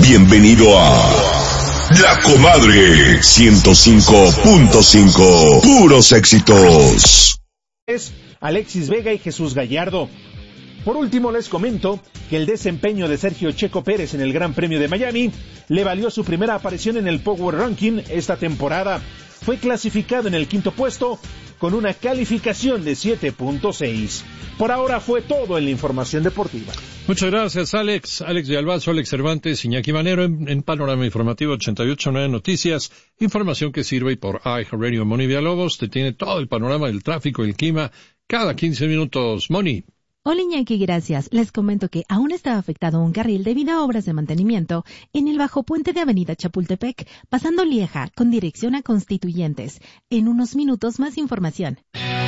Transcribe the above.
Bienvenido a La Comadre 105.5. Puros éxitos. Es Alexis Vega y Jesús Gallardo. Por último, les comento que el desempeño de Sergio Checo Pérez en el Gran Premio de Miami le valió su primera aparición en el Power Ranking esta temporada. Fue clasificado en el quinto puesto con una calificación de 7.6. Por ahora fue todo en la información deportiva. Muchas gracias, Alex. Alex de Albazo, Alex Cervantes, Iñaki Manero en Panorama Informativo 88.9 Noticias. Información que sirve por iHeartRadio. Moni Villalobos te tiene todo el panorama del tráfico y el clima cada 15 minutos. Moni. Hola Iñaki, gracias. Les comento que aún está afectado un carril debido a obras de mantenimiento en el bajo puente de Avenida Chapultepec, pasando Lieja con dirección a Constituyentes. En unos minutos más información.